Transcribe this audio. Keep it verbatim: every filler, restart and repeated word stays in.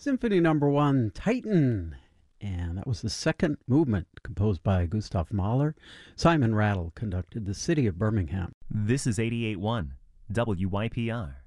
Symphony Number One, Titan. And that was the second movement composed by Gustav Mahler. Simon Rattle conducted the City of Birmingham. This is eighty-eight point one W Y P R.